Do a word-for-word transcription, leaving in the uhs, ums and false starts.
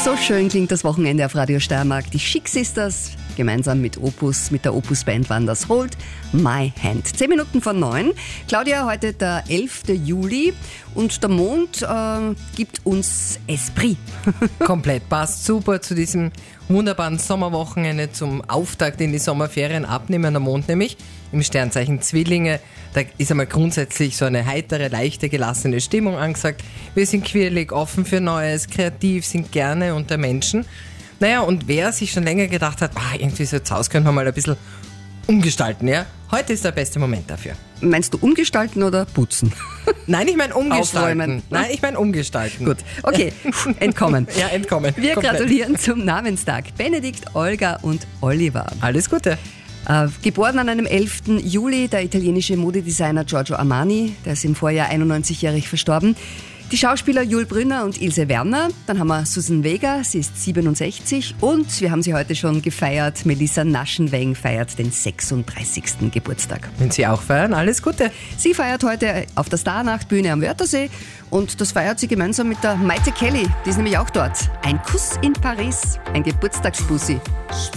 So schön klingt das Wochenende auf Radio Steiermark. Die Chic Sisters gemeinsam mit Opus, mit der Opus Band waren das Hold My Hand. Zehn Minuten von neun. Claudia, heute der elfte Juli und der Mond äh, gibt uns Esprit. Komplett, passt super zu diesem wunderbaren Sommerwochenende, zum Auftakt in die Sommerferien. Abnehmender Mond nämlich im Sternzeichen Zwillinge. Da ist einmal grundsätzlich so eine heitere, leichte, gelassene Stimmung angesagt. Wir sind quirlig, offen für Neues, kreativ, sind gerne unter Menschen. Naja, und wer sich schon länger gedacht hat, ah, irgendwie so das Haus können wir mal ein bisschen umgestalten, ja? Heute ist der beste Moment dafür. Meinst du umgestalten oder putzen? Nein, ich meine umgestalten. Aufräumen. Nein, ich meine umgestalten. Gut, okay, entkommen. Ja, entkommen. Wir Komplett. gratulieren zum Namenstag. Benedikt, Olga und Oliver. Alles Gute. Äh, geboren an einem elften Juli, der italienische Modedesigner Giorgio Armani, der ist im Vorjahr einundneunzigjährig verstorben. Die Schauspieler Jul Brünner und Ilse Werner. Dann haben wir Susan Vega, sie ist siebenundsechzig. Und wir haben sie heute schon gefeiert, Melissa Naschenweng feiert den sechsunddreißigsten Geburtstag. Wenn Sie auch feiern, alles Gute. Sie feiert heute auf der Starnachtbühne am Wörthersee und das feiert sie gemeinsam mit der Maite Kelly, die ist nämlich auch dort. Ein Kuss in Paris, ein Geburtstagsbussi.